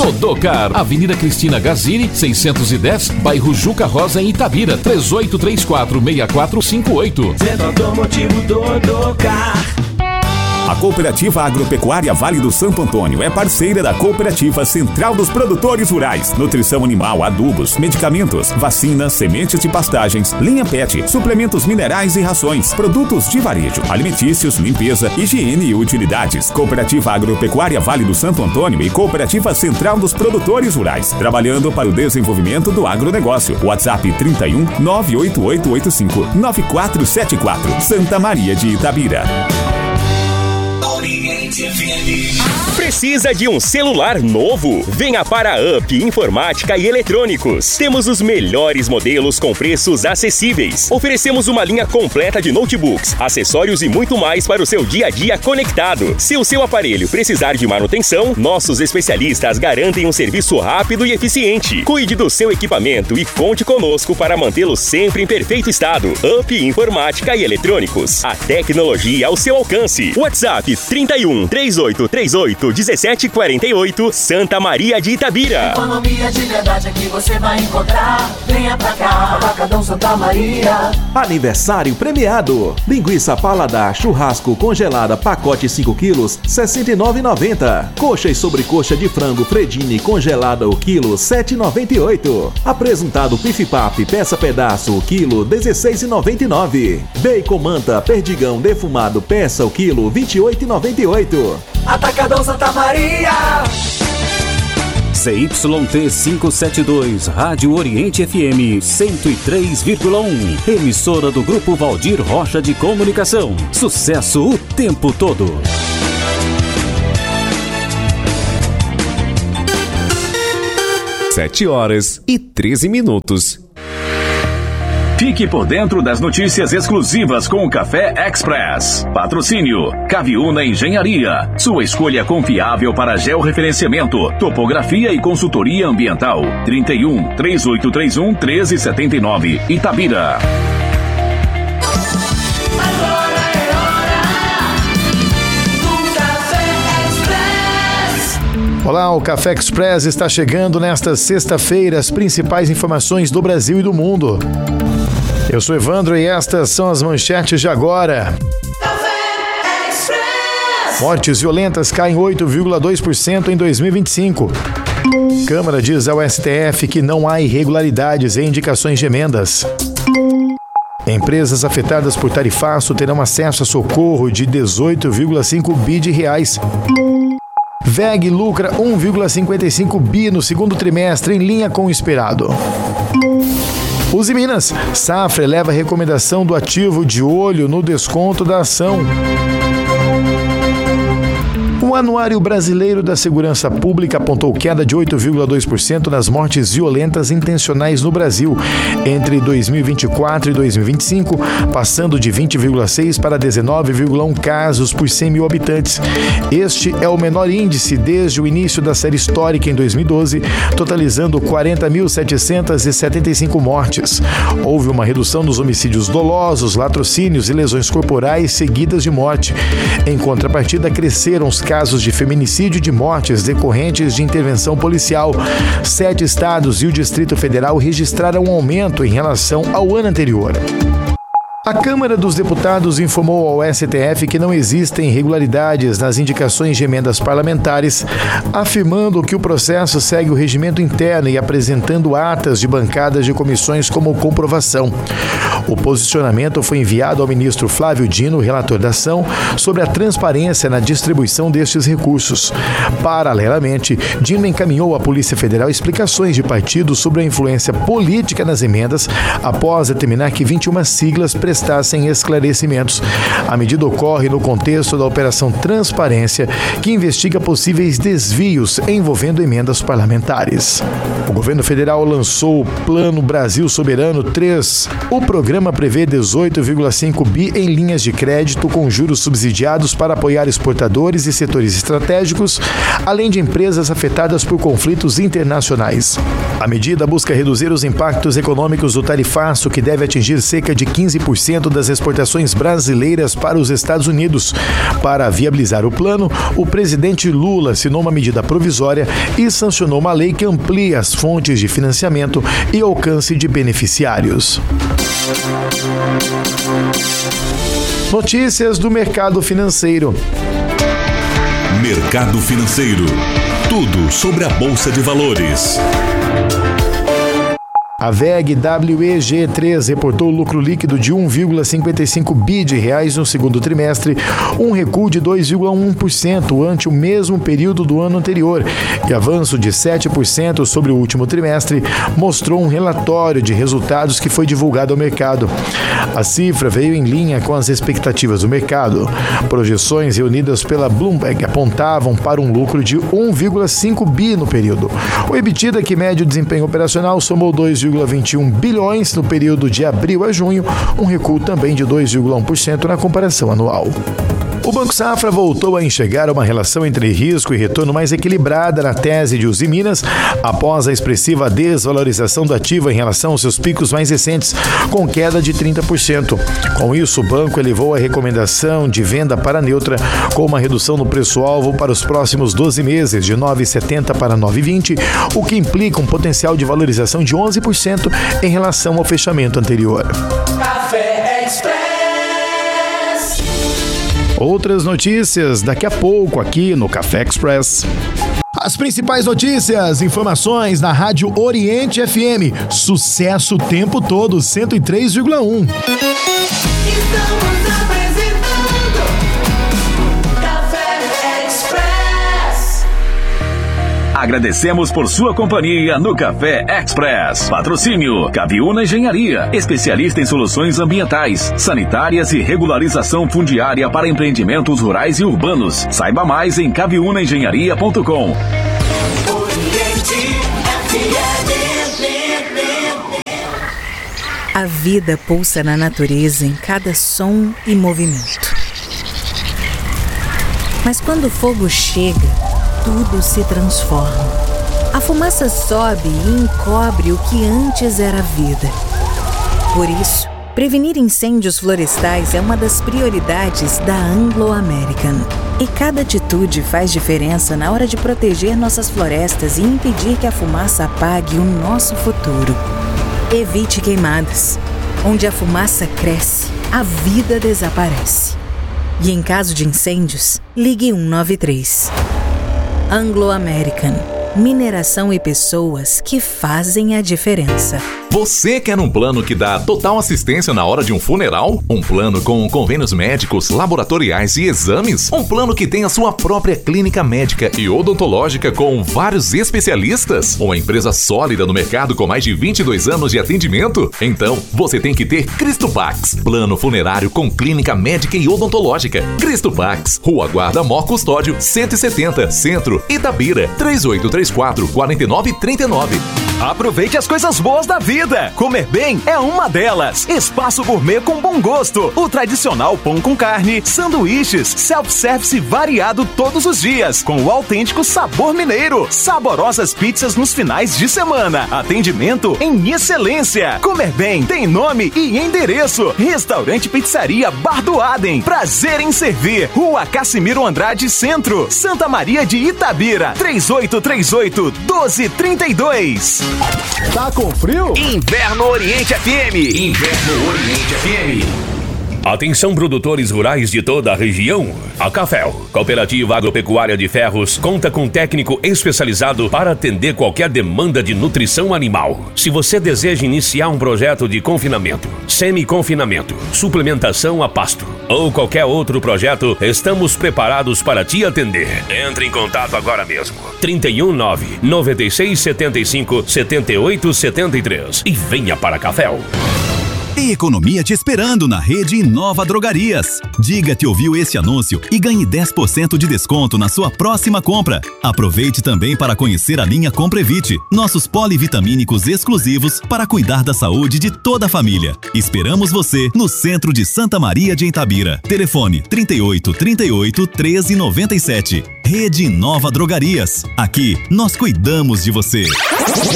Rodocar, Avenida Cristina Gazini, 610, bairro Juca Rosa, em Itabira, 3834-6458. Centro Automotivo Rodocar. A Cooperativa Agropecuária Vale do Santo Antônio é parceira da Cooperativa Central dos Produtores Rurais. Nutrição animal, adubos, medicamentos, vacinas, sementes de pastagens, linha PET, suplementos minerais e rações, produtos de varejo, alimentícios, limpeza, higiene e utilidades. Cooperativa Agropecuária Vale do Santo Antônio e Cooperativa Central dos Produtores Rurais, trabalhando para o desenvolvimento do agronegócio. WhatsApp 31 98885 9474. Santa Maria de Itabira. Precisa de um celular novo? Venha para a UP Informática e Eletrônicos. Temos os melhores modelos com preços acessíveis. Oferecemos uma linha completa de notebooks, acessórios e muito mais para o seu dia a dia conectado. Se o seu aparelho precisar de manutenção, nossos especialistas garantem um serviço rápido e eficiente. Cuide do seu equipamento e conte conosco para mantê-lo sempre em perfeito estado. UP Informática e Eletrônicos. A tecnologia ao seu alcance. WhatsApp 31 3838 1748, Santa Maria de Itabira. Economia de verdade aqui você vai encontrar. Venha pra cá, Atacadão Santa Maria. Aniversário premiado. Linguiça Paladar churrasco congelada pacote 5 quilos, R$ 69,90. Coxa e sobrecoxa de frango Fredini congelada o quilo, R$ 7,98. Apresentado Pif-Paf peça pedaço o quilo, R$ 16,99. Bacon manta perdigão defumado peça o quilo, R$ 28,98. Atacadão Santa Maria. CYT 572, Rádio Oriente FM 103,1. Emissora do Grupo Valdir Rocha de Comunicação. Sucesso o tempo todo. Sete horas e 13 minutos. Fique por dentro das notícias exclusivas com o Café Express. Patrocínio Caviúna Engenharia. Sua escolha confiável para georreferenciamento, topografia e consultoria ambiental. 31 3831 1379. Itabira. Agora é hora do Café Express. Olá, o Café Express está chegando nesta sexta-feira. As principais informações do Brasil e do mundo. Eu sou Evandro e estas são as manchetes de agora. Mortes violentas caem 8,2% em 2025. Câmara diz ao STF que não há irregularidades em indicações de emendas. Empresas afetadas por tarifaço terão acesso a socorro de 18,5 bi de reais. VEG lucra 1,55 bi no segundo trimestre, em linha com o esperado. Uzi Minas, Safra eleva a recomendação do ativo de olho no desconto da ação. O Anuário Brasileiro da Segurança Pública apontou queda de 8,2% nas mortes violentas intencionais no Brasil entre 2024 e 2025, passando de 20,6 para 19,1 casos por 100 mil habitantes. Este é o menor índice desde o início da série histórica em 2012, totalizando 40.775 mortes. Houve uma redução nos homicídios dolosos, latrocínios e lesões corporais seguidas de morte. Em contrapartida, cresceram os casos de feminicídio e de mortes decorrentes de intervenção policial. 7 estados e o Distrito Federal registraram um aumento em relação ao ano anterior. A Câmara dos Deputados informou ao STF que não existem irregularidades nas indicações de emendas parlamentares, afirmando que o processo segue o regimento interno e apresentando atas de bancadas de comissões como comprovação. O posicionamento foi enviado ao ministro Flávio Dino, relator da ação, sobre a transparência na distribuição destes recursos. Paralelamente, Dino encaminhou à Polícia Federal explicações de partidos sobre a influência política nas emendas, após determinar que 21 siglas prestassem esclarecimentos. A medida ocorre no contexto da Operação Transparência, que investiga possíveis desvios envolvendo emendas parlamentares. O governo federal lançou o Plano Brasil Soberano 3. O programa prevê 18,5 bi em linhas de crédito com juros subsidiados para apoiar exportadores e setores estratégicos, além de empresas afetadas por conflitos internacionais. A medida busca reduzir os impactos econômicos do tarifaço, que deve atingir cerca de 15% 30% das exportações brasileiras para os Estados Unidos. Para viabilizar o plano, o presidente Lula assinou uma medida provisória e sancionou uma lei que amplia as fontes de financiamento e alcance de beneficiários. Notícias do mercado financeiro. Mercado financeiro. Tudo sobre a Bolsa de Valores. A WEG WEG3 reportou lucro líquido de 1,55 bi de reais no segundo trimestre, um recuo de 2,1% ante o mesmo período do ano anterior e avanço de 7% sobre o último trimestre, mostrou um relatório de resultados que foi divulgado ao mercado. A cifra veio em linha com as expectativas do mercado. Projeções reunidas pela Bloomberg apontavam para um lucro de 1,5 bi no período. O EBITDA, que mede o desempenho operacional, somou 2,21 bilhões no período de abril a junho, um recuo também de 2,1% na comparação anual. O Banco Safra voltou a enxergar uma relação entre risco e retorno mais equilibrada na tese de Usiminas após a expressiva desvalorização do ativo em relação aos seus picos mais recentes, com queda de 30%. Com isso, o banco elevou a recomendação de venda para neutra, com uma redução no preço-alvo para os próximos 12 meses, de 9,70 para 9,20, o que implica um potencial de valorização de 11% em relação ao fechamento anterior. Café Express. Outras notícias daqui a pouco aqui no Café Express. As principais notícias, informações na Rádio Oriente FM. Sucesso o tempo todo, 103,1. Estamos apresentando Café Express. Agradecemos por sua companhia no Café Express. Patrocínio Caviúna Engenharia, especialista em soluções ambientais, sanitárias e regularização fundiária para empreendimentos rurais e urbanos. Saiba mais em caviunaengenharia.com. A vida pulsa na natureza em cada som e movimento. Mas quando o fogo chega, tudo se transforma. A fumaça sobe e encobre o que antes era vida. Por isso, prevenir incêndios florestais é uma das prioridades da Anglo American. E cada atitude faz diferença na hora de proteger nossas florestas e impedir que a fumaça apague o nosso futuro. Evite queimadas. Onde a fumaça cresce, a vida desaparece. E em caso de incêndios, ligue 193. Anglo American. Mineração e pessoas que fazem a diferença. Você quer um plano que dá total assistência na hora de um funeral? Um plano com convênios médicos, laboratoriais e exames? Um plano que tem a sua própria clínica médica e odontológica com vários especialistas? Uma empresa sólida no mercado com mais de 22 anos de atendimento? Então, você tem que ter Cristopax. Plano funerário com clínica médica e odontológica. Cristopax, Rua Guarda Mó Custódio, 170, Centro, Itabira, 3834-4939. Aproveite as coisas boas da vida. Comer bem é uma delas. Espaço gourmet com bom gosto. O tradicional pão com carne, sanduíches, self-service variado todos os dias, com o autêntico sabor mineiro. Saborosas pizzas nos finais de semana. Atendimento em excelência. Comer bem tem nome e endereço. Restaurante Pizzaria Bar do Adem. Prazer em servir. Rua Cassimiro Andrade Centro, Santa Maria de Itabira. 3838-1232. Tá com frio? Inverno Oriente FM. Inverno Oriente FM. Atenção, produtores rurais de toda a região. A Cafel, Cooperativa Agropecuária de Ferros, conta com técnico especializado para atender qualquer demanda de nutrição animal. Se você deseja iniciar um projeto de confinamento, semi-confinamento, suplementação a pasto ou qualquer outro projeto, estamos preparados para te atender. Entre em contato agora mesmo. 319-9675-7873 e venha para a Cafel. Tem economia te esperando na rede Inova Drogarias. Diga que ouviu esse anúncio e ganhe 10% de desconto na sua próxima compra. Aproveite também para conhecer a linha Comprevite, nossos polivitamínicos exclusivos para cuidar da saúde de toda a família. Esperamos você no centro de Santa Maria de Itabira. Telefone 3838-1397. Rede Inova Drogarias. Aqui nós cuidamos de você.